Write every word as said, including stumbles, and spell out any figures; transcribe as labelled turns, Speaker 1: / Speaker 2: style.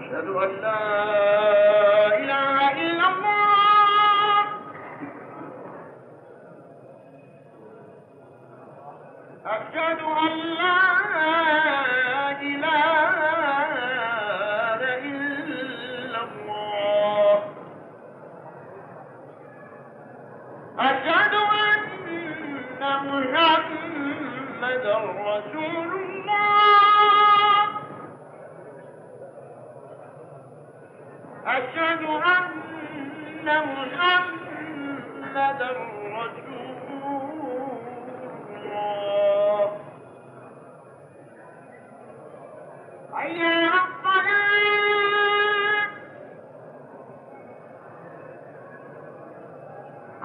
Speaker 1: أشهد أن لا إله إلا الله أشهد أن لا إله إلا الله أشهد أن محمدا رسول الله أشهد أن محمدا رسول